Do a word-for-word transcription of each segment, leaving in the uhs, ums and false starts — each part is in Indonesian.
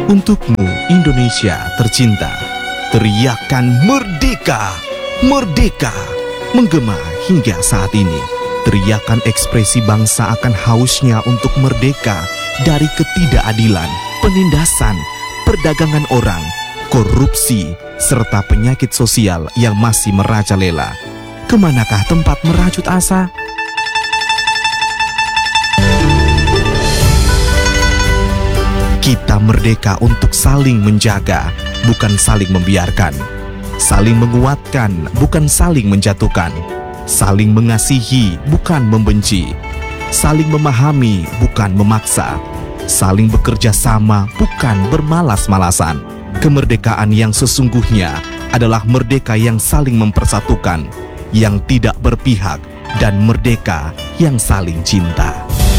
Untukmu Indonesia tercinta, teriakan merdeka, merdeka menggema hingga saat ini. Teriakan ekspresi bangsa akan hausnya untuk merdeka dari ketidakadilan, penindasan, perdagangan orang, korupsi, serta penyakit sosial yang masih merajalela. Kemanakah tempat merajut asa? Kita merdeka untuk saling menjaga, bukan saling membiarkan. Saling menguatkan, bukan saling menjatuhkan. Saling mengasihi, bukan membenci. Saling memahami, bukan memaksa. Saling bekerja sama, bukan bermalas-malasan. Kemerdekaan yang sesungguhnya adalah merdeka yang saling mempersatukan, yang tidak berpihak, dan merdeka yang saling cinta.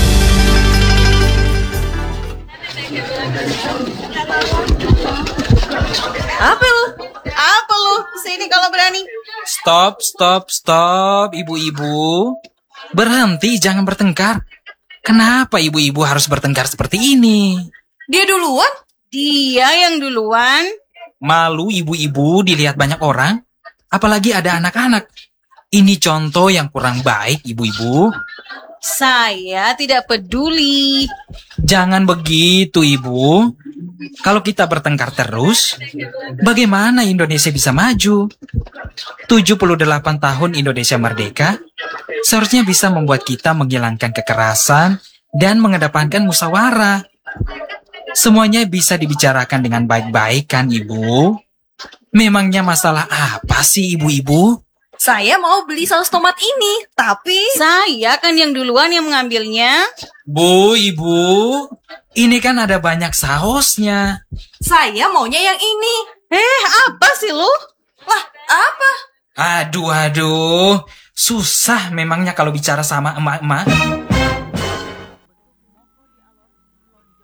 Apa lu? Apa lu? Sini kalau berani. Stop, stop, stop, ibu-ibu. Berhenti, jangan bertengkar. Kenapa ibu-ibu harus bertengkar seperti ini? Dia duluan? Dia yang duluan. Malu ibu-ibu dilihat banyak orang, apalagi ada anak-anak. Ini contoh yang kurang baik, ibu-ibu. Saya tidak peduli. Jangan begitu, Ibu. Kalau kita bertengkar terus, bagaimana Indonesia bisa maju? tujuh puluh delapan tahun Indonesia merdeka seharusnya bisa membuat kita menghilangkan kekerasan dan mengedepankan musyawarah. Semuanya bisa dibicarakan dengan baik-baik kan, Ibu? Memangnya masalah apa sih, ibu-ibu? Saya mau beli saus tomat ini, tapi saya kan yang duluan yang mengambilnya. Bu, Ibu, ini kan ada banyak sausnya. Saya maunya yang ini. Eh, apa sih lu? Lah, apa? Aduh, aduh, susah memangnya kalau bicara sama emak-emak.